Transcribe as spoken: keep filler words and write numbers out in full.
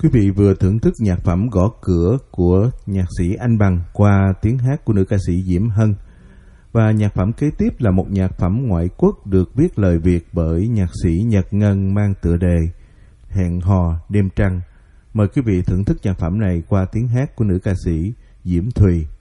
Quý vị vừa thưởng thức nhạc phẩm Gõ Cửa của nhạc sĩ Anh Bằng qua tiếng hát của nữ ca sĩ Diễm Hân. Và nhạc phẩm kế tiếp là một nhạc phẩm ngoại quốc được viết lời Việt bởi nhạc sĩ Nhật Ngân mang tựa đề Hẹn Hò Đêm Trăng. Mời quý vị thưởng thức nhạc phẩm này qua tiếng hát của nữ ca sĩ Diễm Thùy.